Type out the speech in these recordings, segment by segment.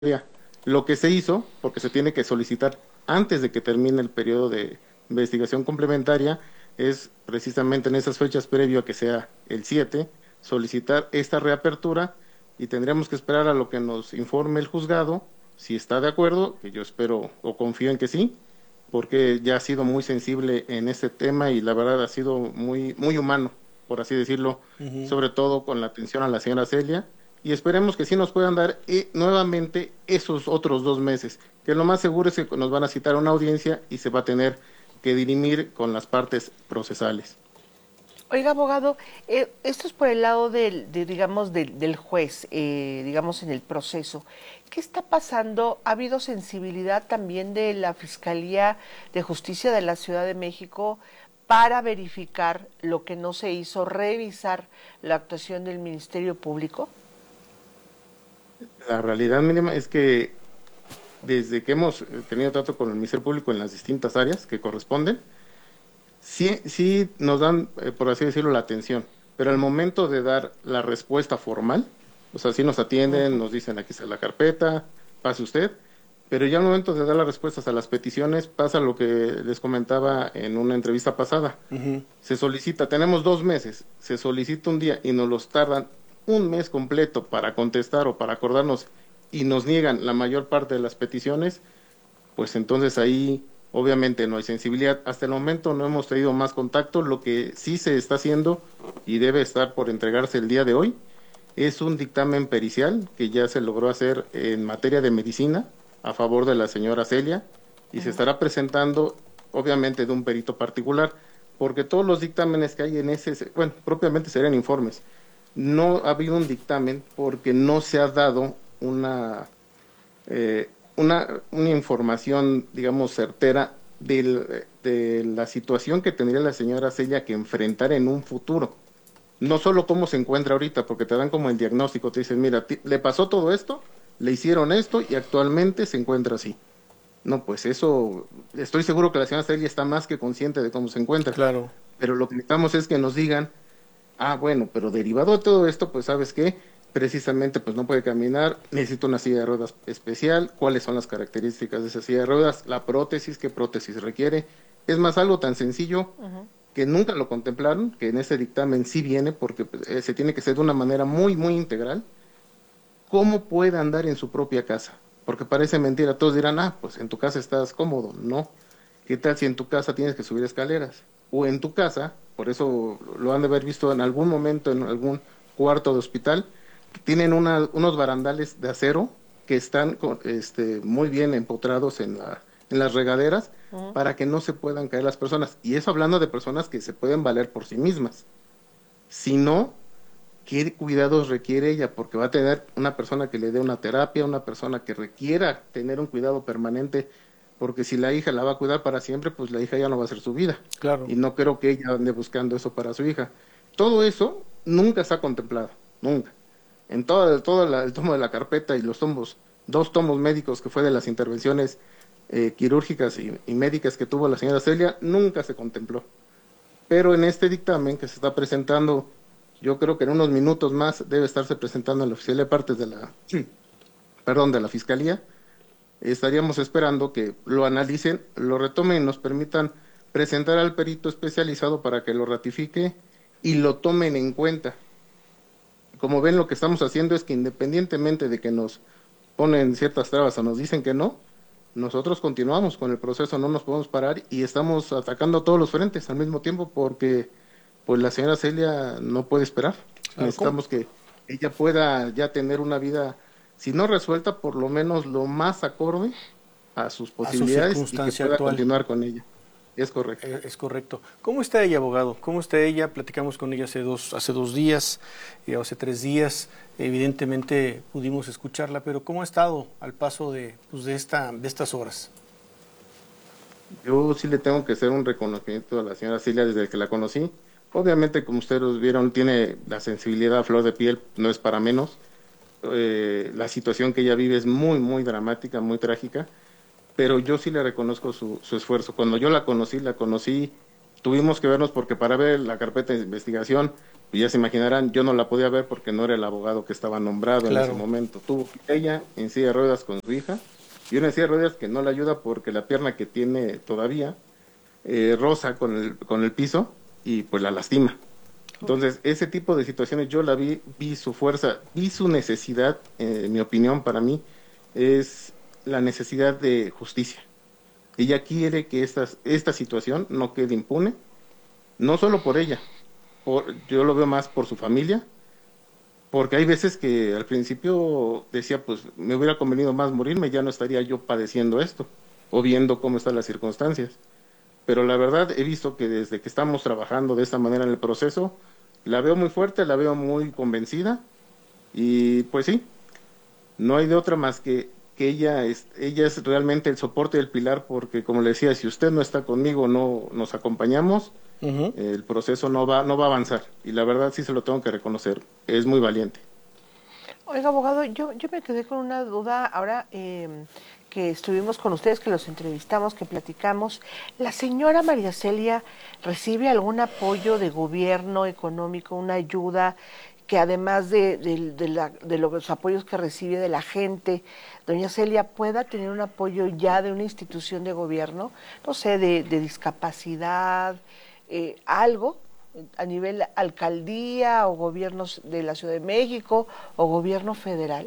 Lo que se hizo, porque se tiene que solicitar antes de que termine el periodo de investigación complementaria, es precisamente en esas fechas previo a que sea el 7 solicitar esta reapertura y tendremos que esperar a lo que nos informe el juzgado, si está de acuerdo, que yo espero o confío en que sí, porque ya ha sido muy sensible en este tema y la verdad ha sido muy humano, por así decirlo, Ujú. sobre todo con la atención a la señora Celia, y esperemos que sí nos puedan dar nuevamente esos otros 2 meses, que lo más seguro es que nos van a citar a una audiencia y se va a tener que dirimir con las partes procesales. Oiga, abogado, esto es por el lado digamos, del juez, digamos, en el proceso. ¿Qué está pasando? ¿Ha habido sensibilidad también de la Fiscalía de Justicia de la Ciudad de México para verificar lo que no se hizo, revisar la actuación del Ministerio Público? La realidad mínima es que desde que hemos tenido trato con el Ministerio Público en las distintas áreas que corresponden, sí nos dan, por así decirlo, la atención, pero al momento de dar la respuesta formal, o sea, sí nos atienden, nos dicen aquí está la carpeta, pase usted, pero ya al momento de dar las respuestas a las peticiones pasa lo que les comentaba en una entrevista pasada. Ujú. Se solicita, tenemos 2 meses, se solicita un día y nos los tardan un mes completo para contestar o para acordarnos y nos niegan la mayor parte de las peticiones, pues entonces ahí obviamente no hay sensibilidad. Hasta el momento no hemos tenido más contacto. Lo que sí se está haciendo y debe estar por entregarse el día de hoy es un dictamen pericial que ya se logró hacer en materia de medicina a favor de la señora Celia y se estará presentando obviamente de un perito particular, porque todos los dictámenes que hay en ese, bueno, propiamente serían informes. No ha habido un dictamen porque no se ha dado una información, digamos, certera de la situación que tendría la señora Celia que enfrentar en un futuro. No solo cómo se encuentra ahorita, porque te dan como el diagnóstico, te dicen, mira, le pasó todo esto, le hicieron esto y actualmente se encuentra así. No, pues eso, estoy seguro que la señora Celia está más que consciente de cómo se encuentra, Claro. pero lo que necesitamos es que nos digan. Ah, bueno, pero derivado de todo esto, pues sabes qué, precisamente pues no puede caminar, necesita una silla de ruedas especial, cuáles son las características de esa silla de ruedas, la prótesis, qué prótesis requiere. Es más, algo tan sencillo que nunca lo contemplaron, que en ese dictamen sí viene, porque pues, se tiene que hacer de una manera muy integral, cómo puede andar en su propia casa. Porque parece mentira, todos dirán, ah, pues en tu casa estás cómodo. No, ¿qué tal si en tu casa tienes que subir escaleras? O en tu casa, por eso lo han de haber visto en algún momento en algún cuarto de hospital, tienen unos barandales de acero que están muy bien empotrados en las regaderas para que no se puedan caer las personas. Y eso hablando de personas que se pueden valer por sí mismas. Si no, ¿qué cuidados requiere ella? Porque va a tener una persona que le dé una terapia, una persona que requiera tener un cuidado permanente, porque si la hija la va a cuidar para siempre, pues la hija ya no va a ser su vida. Claro. Y no creo que ella ande buscando eso para su hija. Todo eso nunca se ha contemplado, nunca. En el tomo de la carpeta y los tomos, 2 tomos médicos que fue de las intervenciones quirúrgicas y médicas que tuvo la señora Celia, nunca se contempló. Pero en este dictamen que se está presentando, yo creo que en unos minutos más debe estarse presentando en la oficial de partes de perdón, de la Fiscalía. Estaríamos esperando que lo analicen, lo retomen y nos permitan presentar al perito especializado para que lo ratifique y lo tomen en cuenta. Como ven, lo que estamos haciendo es que independientemente de que nos ponen ciertas trabas o nos dicen que no, nosotros continuamos con el proceso, no nos podemos parar y estamos atacando todos los frentes al mismo tiempo porque pues la señora Celia no puede esperar. Claro. ¿Cómo? Necesitamos que ella pueda ya tener una vida, si no resuelta, por lo menos lo más acorde a sus A su posibilidades y que circunstancia pueda actual. continuar con ella. Es correcto. Es correcto. ¿Cómo está ella, abogado? ¿Cómo está ella? Platicamos con ella hace 2 días, hace 3 días. Evidentemente pudimos escucharla, pero ¿cómo ha estado al paso pues de estas horas? Yo sí le tengo que hacer un reconocimiento a la señora Celia desde que la conocí. Obviamente, como ustedes vieron, tiene la sensibilidad a flor de piel, no es para menos. La situación que ella vive es muy dramática, muy trágica, pero yo sí le reconozco su esfuerzo. Cuando yo la conocí tuvimos que vernos porque para ver la carpeta de investigación, ya se imaginarán, yo no la podía ver porque no era el abogado que estaba nombrado en ese momento. Tuvo ella en silla de ruedas con su hija y una silla de ruedas que no le ayuda porque la pierna que tiene todavía roza con el piso y pues la lastima. Entonces, ese tipo de situaciones yo la vi su fuerza, vi su necesidad, en mi opinión, para mí, es la necesidad de justicia. Ella quiere que esta situación no quede impune, no solo por ella, yo lo veo más por su familia, porque hay veces que al principio decía, pues me hubiera convenido más morirme, ya no estaría yo padeciendo esto, o viendo cómo están las circunstancias. Pero la verdad he visto que desde que estamos trabajando de esta manera en el proceso, la veo muy fuerte, la veo muy convencida y pues sí, no hay de otra más que ella es realmente el soporte del pilar porque como le decía, si usted no está conmigo, no nos acompañamos, el proceso no va a avanzar y la verdad sí se lo tengo que reconocer, es muy valiente. Oiga, abogado, yo me quedé con una duda ahora que estuvimos con ustedes, que los entrevistamos, que platicamos. ¿La señora María Celia recibe algún apoyo de gobierno económico, una ayuda que además de los apoyos que recibe de la gente, doña Celia pueda tener un apoyo ya de una institución de gobierno, no sé, de discapacidad, algo? A nivel alcaldía o gobiernos de la Ciudad de México o gobierno federal?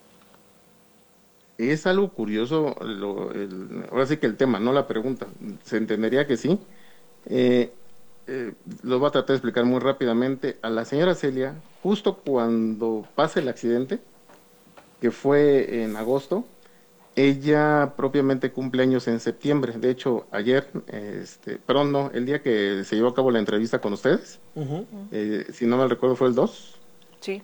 Es algo curioso, ahora sí que el tema, no la pregunta, se entendería que sí. Lo voy a tratar de explicar muy rápidamente. A la señora Celia, justo cuando pasa el accidente, que fue en agosto, ella propiamente cumple años en septiembre. De hecho, ayer, perdón, no, el día que se llevó a cabo la entrevista con ustedes, si no mal recuerdo fue el 2. Sí.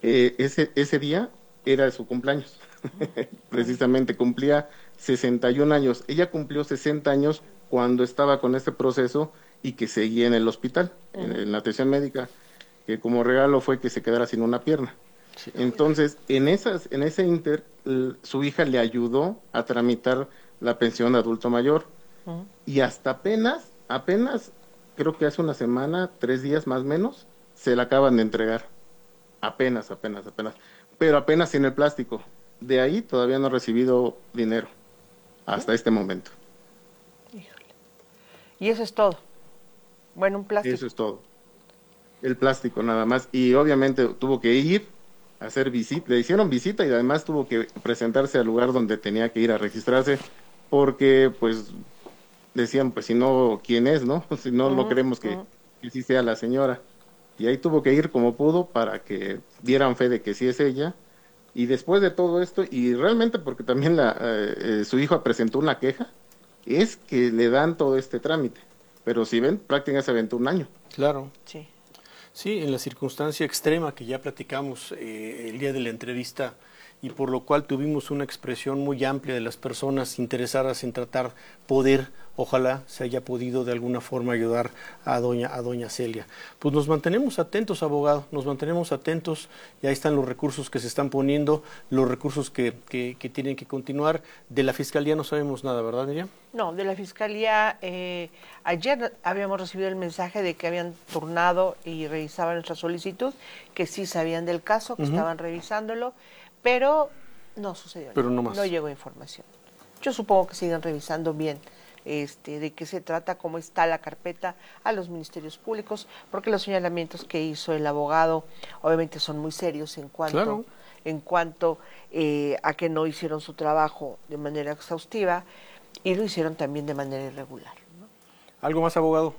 Ese día era su cumpleaños. Precisamente cumplía 61 años. Ella cumplió 60 años cuando estaba con este proceso y que seguía en el hospital, en la atención médica, que como regalo fue que se quedara sin una pierna. Sí. Entonces, en ese inter, su hija le ayudó a tramitar la pensión de adulto mayor. Y hasta apenas, creo que hace una semana, 3 días más o menos, se la acaban de entregar. Apenas. Pero apenas en el plástico. De ahí todavía no ha recibido dinero hasta este momento. Híjole. Y eso es todo. Bueno, un plástico. Eso es todo. El plástico nada más. Y obviamente tuvo que ir a hacer visita. Le hicieron visita y además tuvo que presentarse al lugar donde tenía que ir a registrarse porque pues decían, pues si no, ¿quién es, no? Si no, no queremos que sí sea la señora. Y ahí tuvo que ir como pudo para que dieran fe de que sí es ella. Y después de todo esto, y realmente porque también su hijo presentó una queja, es que le dan todo este trámite. Pero si ven, prácticamente se aventó un año. Claro. Sí. Sí, en la circunstancia extrema que ya platicamos el día de la entrevista y por lo cual tuvimos una expresión muy amplia de las personas interesadas en tratar poder, ojalá se haya podido de alguna forma ayudar a doña Celia. Pues nos mantenemos atentos, abogado, nos mantenemos atentos, y ahí están los recursos que se están poniendo, los recursos que tienen que continuar. De la Fiscalía no sabemos nada, ¿verdad, Miriam? No, de la Fiscalía, ayer habíamos recibido el mensaje de que habían turnado y revisaban nuestra solicitud, que sí sabían del caso, que estaban revisándolo, pero no sucedió nada. Pero no más. No llegó información. Yo supongo que siguen revisando bien de qué se trata, cómo está la carpeta a los ministerios públicos, porque los señalamientos que hizo el abogado obviamente son muy serios en cuanto a que no hicieron su trabajo de manera exhaustiva y lo hicieron también de manera irregular, ¿no? ¿Algo más, abogado?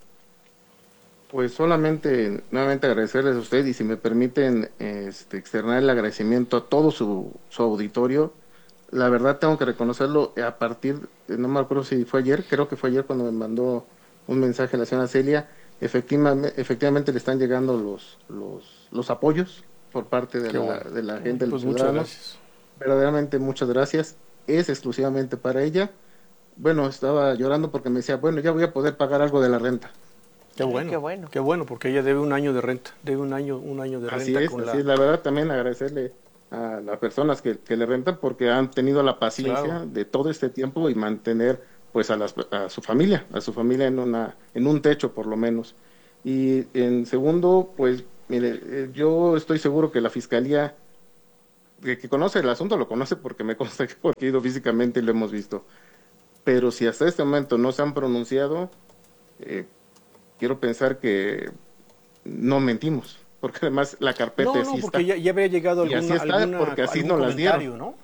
Pues solamente nuevamente agradecerles a usted y si me permiten externar el agradecimiento a todo su auditorio. La verdad tengo que reconocerlo a partir, no me acuerdo si fue ayer, creo que fue ayer cuando me mandó un mensaje a la señora Celia, efectivamente le están llegando los apoyos por parte de la gente, de los ciudadanos. Muchas gracias. Verdaderamente muchas gracias, es exclusivamente para ella. Bueno, estaba llorando porque me decía, bueno, ya voy a poder pagar algo de la renta. Qué bueno, porque ella debe un año de renta, un año de renta. Así es, la verdad también agradecerle a las personas que le rentan porque han tenido la paciencia de todo este tiempo y mantener pues a su familia en un techo por lo menos. Y en segundo, pues mire, yo estoy seguro que la Fiscalía, que conoce el asunto, lo conoce porque me consta que he ido físicamente y lo hemos visto. Pero si hasta este momento no se han pronunciado, quiero pensar que no mentimos, porque además la carpeta sí está. No, porque ya habría llegado porque así nos las dieron, ¿no?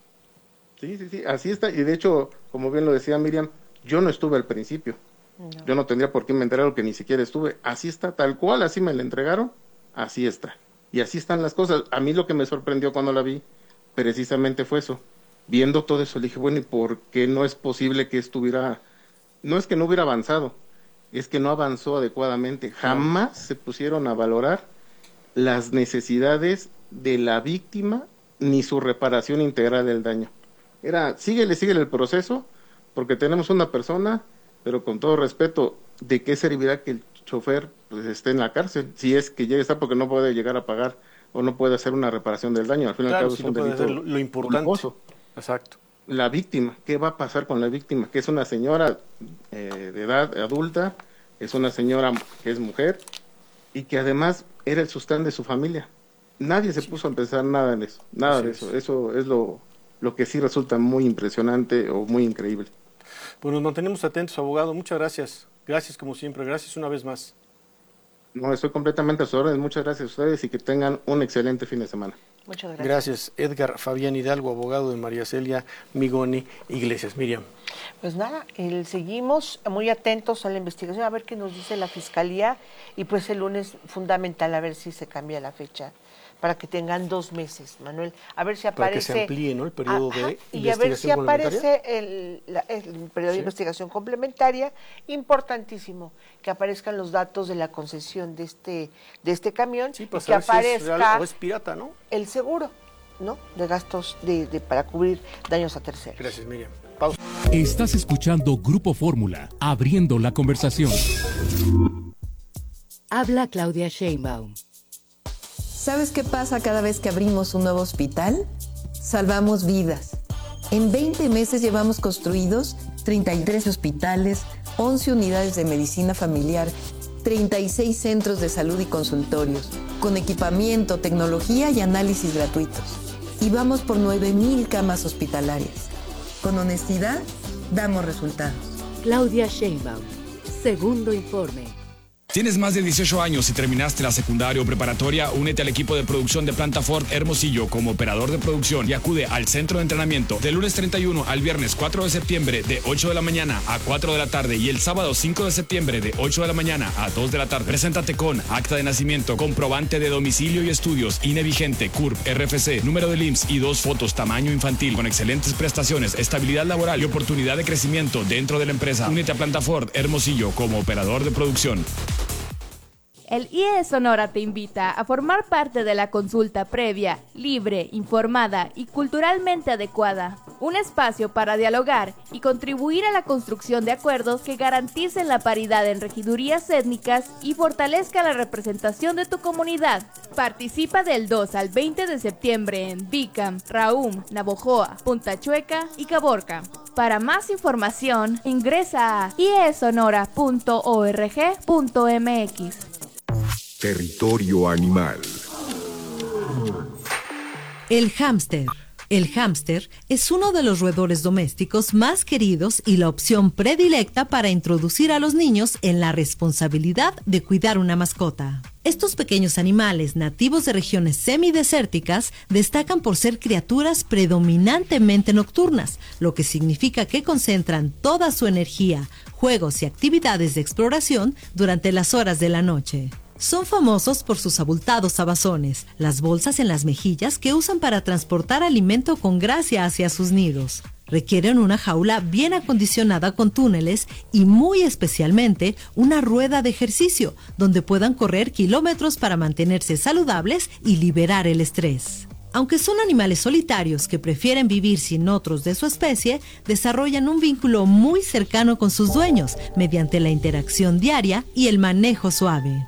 Sí, así está. Y de hecho, como bien lo decía Miriam, yo no estuve al principio. No. Yo no tendría por qué inventar algo que ni siquiera estuve. Así está, tal cual, así me la entregaron, así está. Y así están las cosas. A mí lo que me sorprendió cuando la vi, precisamente fue eso. Viendo todo eso, le dije, bueno, ¿y por qué no es posible que estuviera? No es que no hubiera avanzado, es que no avanzó adecuadamente. Jamás se pusieron a valorar las necesidades de la víctima ni su reparación integral del daño. Era, síguele el proceso, porque tenemos una persona, pero con todo respeto, ¿de qué servirá que el chofer pues esté en la cárcel? Si es que llega a estar porque no puede llegar a pagar o no puede hacer una reparación del daño. Al fin y al cabo es un delito lo importante. Culposo. Exacto. La víctima, ¿qué va a pasar con la víctima? Que es una señora de edad adulta, es una señora que es mujer y que además era el sostén de su familia. Nadie se puso a pensar nada en eso, nada de eso. Eso es lo que sí resulta muy impresionante o muy increíble. Pues nos mantenemos atentos, abogado. Muchas gracias. Gracias como siempre. Gracias una vez más. No, estoy completamente a sus órdenes. Muchas gracias a ustedes y que tengan un excelente fin de semana. Muchas gracias. Gracias. Edgar Fabián Hidalgo, abogado de María Celia Migoni Iglesias. Miriam. Pues nada, seguimos muy atentos a la investigación, a ver qué nos dice la Fiscalía, y pues el lunes fundamental a ver si se cambia la fecha para que tengan 2 meses, Manuel, a ver si aparece... Para que se amplíe, ¿no?, el periodo de investigación y a ver si aparece el periodo de Sí. investigación complementaria, importantísimo, que aparezcan los datos de la concesión de este camión, Sí, y para que saber si es aparezca real o es pirata, ¿no? el seguro, ¿no?, de gastos para cubrir daños a terceros. Gracias, Miriam. Pausa. Estás escuchando Grupo Fórmula, abriendo la conversación. Habla Claudia Sheinbaum. ¿Sabes qué pasa cada vez que abrimos un nuevo hospital? Salvamos vidas. En 20 meses llevamos construidos 33 hospitales, 11 unidades de medicina familiar, 36 centros de salud y consultorios, con equipamiento, tecnología y análisis gratuitos. Y vamos por 9,000 camas hospitalarias. Con honestidad, damos resultados. Claudia Sheinbaum. Segundo informe. ¿Tienes más de 18 años y terminaste la secundaria o preparatoria? Únete al equipo de producción de Planta Ford Hermosillo como operador de producción y acude al centro de entrenamiento del lunes 31 al viernes 4 de septiembre de 8 de la mañana a 4 de la tarde y el sábado 5 de septiembre de 8 de la mañana a 2 de la tarde. Preséntate con acta de nacimiento, comprobante de domicilio y estudios, INE vigente, CURP, RFC, número del IMSS y 2 fotos tamaño infantil con excelentes prestaciones, estabilidad laboral y oportunidad de crecimiento dentro de la empresa. Únete a Planta Ford Hermosillo como operador de producción. El IE Sonora te invita a formar parte de la consulta previa, libre, informada y culturalmente adecuada. Un espacio para dialogar y contribuir a la construcción de acuerdos que garanticen la paridad en regidurías étnicas y fortalezca la representación de tu comunidad. Participa del 2 al 20 de septiembre en Bicam, Raum, Navojoa, Punta Chueca y Caborca. Para más información, ingresa a iesonora.org.mx. Territorio animal. El hámster. El hámster es uno de los roedores domésticos más queridos y la opción predilecta para introducir a los niños en la responsabilidad de cuidar una mascota. Estos pequeños animales nativos de regiones semidesérticas destacan por ser criaturas predominantemente nocturnas, lo que significa que concentran toda su energía, juegos y actividades de exploración durante las horas de la noche. Son famosos por sus abultados abazones, las bolsas en las mejillas que usan para transportar alimento con gracia hacia sus nidos. Requieren una jaula bien acondicionada con túneles y muy especialmente una rueda de ejercicio donde puedan correr kilómetros para mantenerse saludables y liberar el estrés. Aunque son animales solitarios que prefieren vivir sin otros de su especie, desarrollan un vínculo muy cercano con sus dueños mediante la interacción diaria y el manejo suave.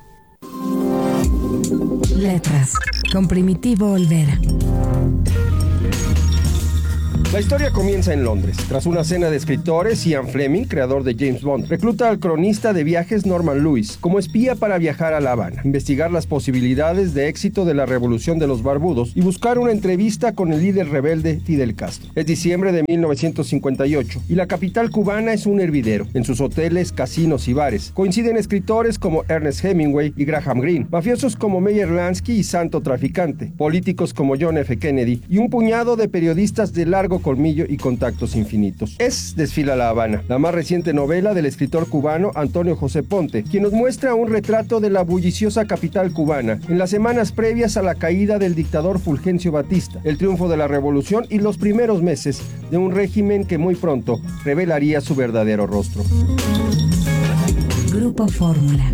Letras, con Primitivo Olvera. La historia comienza en Londres. Tras una cena de escritores, Ian Fleming, creador de James Bond, recluta al cronista de viajes Norman Lewis como espía para viajar a La Habana, investigar las posibilidades de éxito de la revolución de los barbudos y buscar una entrevista con el líder rebelde Fidel Castro. Es diciembre de 1958 y la capital cubana es un hervidero. En sus hoteles, casinos y bares coinciden escritores como Ernest Hemingway y Graham Greene, mafiosos como Meyer Lansky y Santo Traficante, políticos como John F. Kennedy y un puñado de periodistas de largo colmillo y contactos infinitos. Es Desfila La Habana, la más reciente novela del escritor cubano Antonio José Ponte, quien nos muestra un retrato de la bulliciosa capital cubana en las semanas previas a la caída del dictador Fulgencio Batista, el triunfo de la revolución y los primeros meses de un régimen que muy pronto revelaría su verdadero rostro. Grupo Fórmula.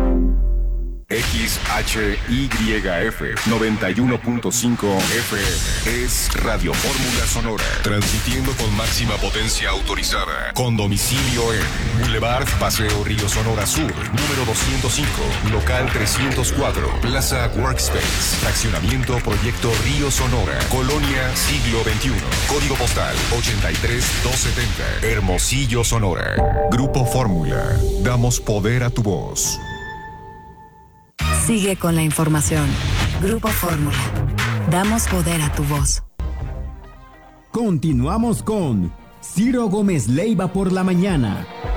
XHYF 91.5 FM es Radio Fórmula Sonora, transmitiendo con máxima potencia autorizada, con domicilio en Boulevard Paseo Río Sonora Sur, número 205, local 304, Plaza Workspace, fraccionamiento Proyecto Río Sonora, Colonia Siglo XXI, código postal 83270, Hermosillo, Sonora. Grupo Fórmula, damos poder a tu voz. Sigue con la información. Grupo Fórmula. Damos poder a tu voz. Continuamos con Ciro Gómez Leiva por la mañana.